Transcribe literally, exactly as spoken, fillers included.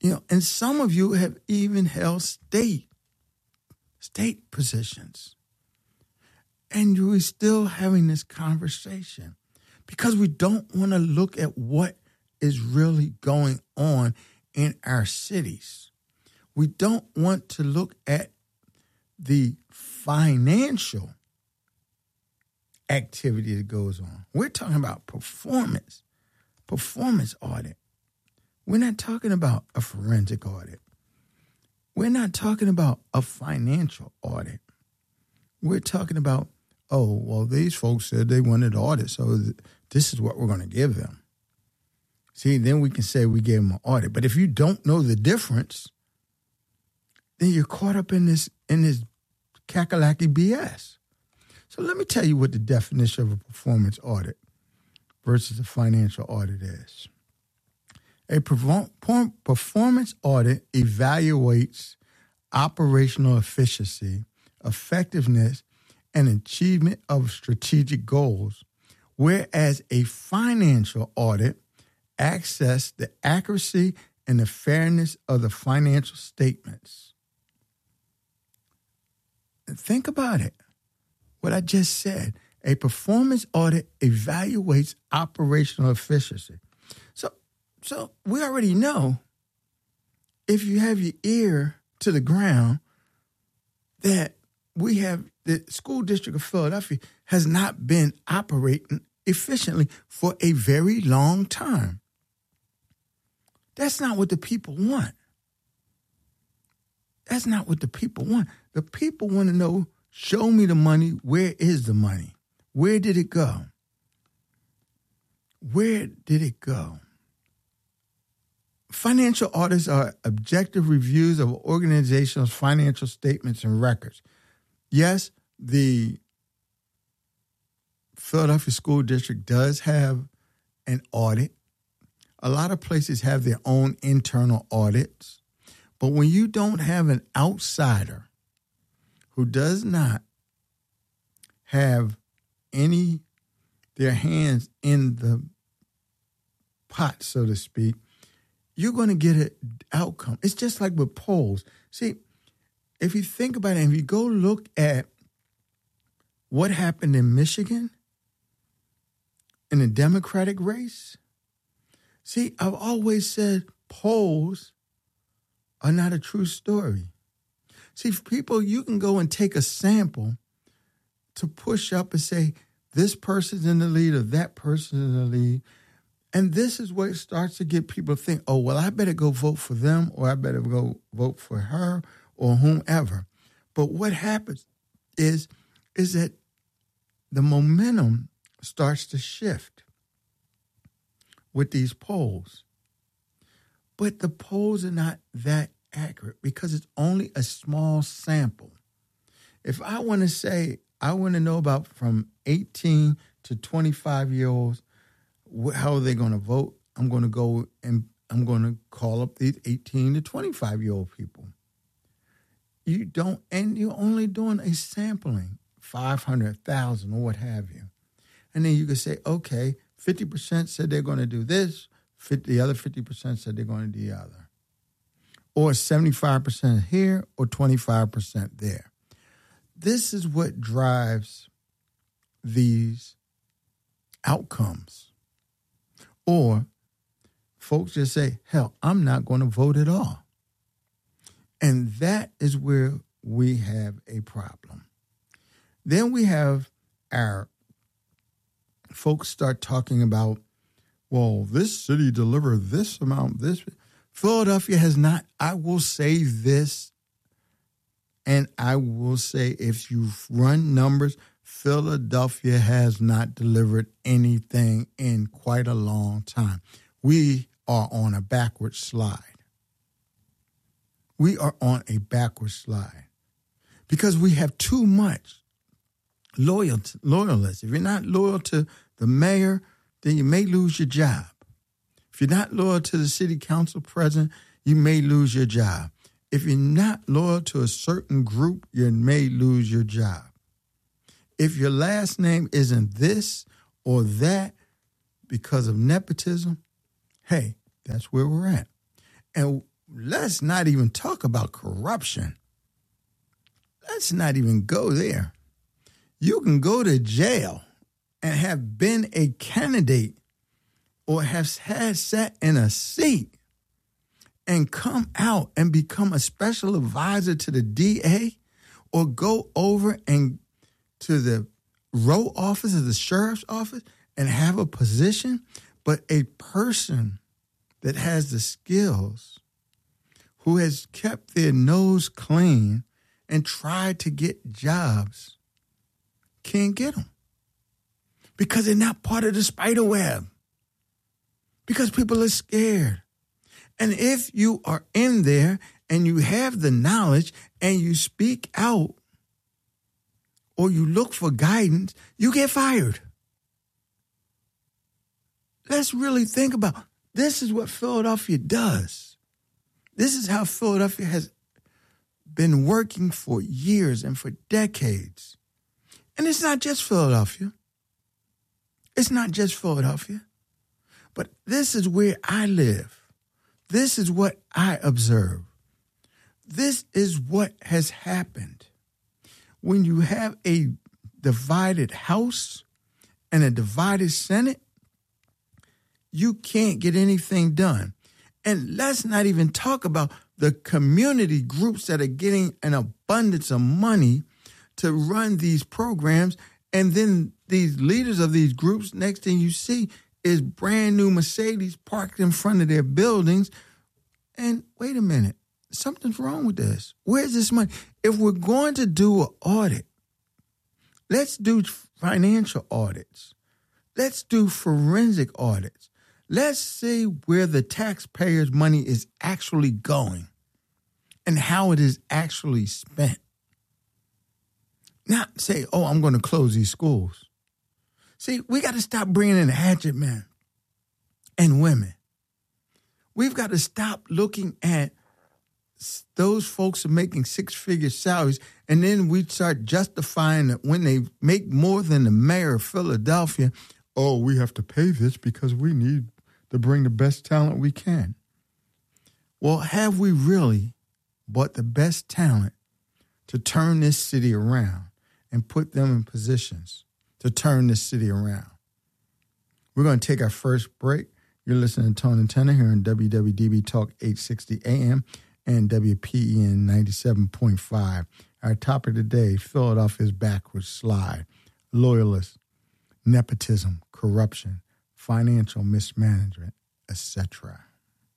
You know, and some of you have even held state, state positions. And we're still having this conversation because we don't want to look at what is really going on in our cities. We don't want to look at the financial activity that goes on. We're talking about performance, performance audit. We're not talking about a forensic audit. We're not talking about a financial audit. We're talking about, oh, well, these folks said they wanted audit, so th- this is what we're going to give them. See, then we can say we gave them an audit. But if you don't know the difference, then you're caught up in this in this cackalacky B S. So let me tell you what the definition of a performance audit versus a financial audit is. A performance audit evaluates operational efficiency, effectiveness, and achievement of strategic goals, whereas a financial audit assesses the accuracy and the fairness of the financial statements. Think about it. What I just said, a performance audit evaluates operational efficiency. So, so we already know if you have your ear to the ground that we have the school district of Philadelphia has not been operating efficiently for a very long time. That's not what the people want. That's not what the people want. The people want to know, show me the money. Where is the money? Where did it go? Where did it go? Financial audits are objective reviews of organizations' financial statements and records. Yes, the Philadelphia School District does have an audit. A lot of places have their own internal audits. But when you don't have an outsider who does not have any, their hands in the pot, so to speak, you're going to get an outcome. It's just like with polls. See, if you think about it, if you go look at what happened in Michigan in the Democratic race, see, I've always said polls are not a true story. See, for people, you can go and take a sample to push up and say, this person's in the lead or that person's in the lead. And this is where it starts to get people to think, oh, well, I better go vote for them or I better go vote for her or whomever. But what happens is, is that the momentum starts to shift with these polls. But the polls are not that accurate because it's only a small sample. If I want to say, I want to know about from eighteen to twenty-five year olds, how are they going to vote? I'm going to go and I'm going to call up these eighteen to twenty-five year old people. You don't, and you're only doing a sampling, five hundred thousand or what have you. And then you can say, okay, fifty percent said they're going to do this, the other fifty percent said they're going to do the other. Or seventy-five percent here or twenty-five percent there. This is what drives these outcomes. Or folks just say, hell, I'm not going to vote at all. And that is where we have a problem. Then we have our folks start talking about, well, this city delivered this amount, this. Philadelphia has not. I will say this, and I will say if you run numbers, Philadelphia has not delivered anything in quite a long time. We are on a backward slide. We are on a backward slide because we have too much loyal loyalists. If you're not loyal to the mayor, then you may lose your job. If you're not loyal to the city council president, you may lose your job. If you're not loyal to a certain group, you may lose your job. If your last name isn't this or that because of nepotism, hey, that's where we're at. And let's not even talk about corruption. Let's not even go there. You can go to jail and have been a candidate or have had sat in a seat and come out and become a special advisor to the D A or go over and to the row office of the sheriff's office and have a position, but a person that has the skills, who has kept their nose clean and tried to get jobs, can't get them because they're not part of the spider web, because people are scared. And if you are in there and you have the knowledge and you speak out or you look for guidance, you get fired. Let's really think about, this is what Philadelphia does. This is how Philadelphia has been working for years and for decades. And it's not just Philadelphia. It's not just Philadelphia. But this is where I live. This is what I observe. This is what has happened. When you have a divided House and a divided Senate, you can't get anything done. And let's not even talk about the community groups that are getting an abundance of money to run these programs. And then these leaders of these groups, next thing you see is brand new Mercedes parked in front of their buildings. And wait a minute, something's wrong with this. Where's this money? If we're going to do an audit, let's do financial audits. Let's do forensic audits. Let's see where the taxpayers' money is actually going and how it is actually spent. Not say, oh, I'm going to close these schools. See, we got to stop bringing in hatchet men and women. We've got to stop looking at those folks are making six-figure salaries, and then we start justifying that when they make more than the mayor of Philadelphia, oh, we have to pay this because we need to bring the best talent we can. Well, have we really bought the best talent to turn this city around and put them in positions to turn this city around? We're going to take our first break. You're listening to Tone and Tenor here on W W D B Talk eight sixty A M and W P E N ninety-seven point five. Our topic today, Philadelphia's backward slide, loyalists, nepotism, corruption, financial mismanagement, et cetera.